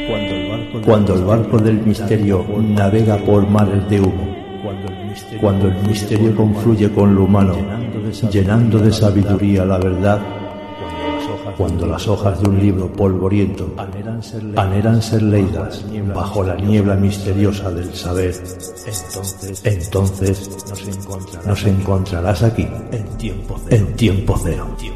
Cuando el barco del misterio navega por mares de humo, cuando el misterio confluye con lo humano, llenando de sabiduría la verdad, cuando las hojas de un libro polvoriento anhelan ser leídas bajo la niebla misteriosa del saber, entonces nos encontrarás aquí, en tiempo cero.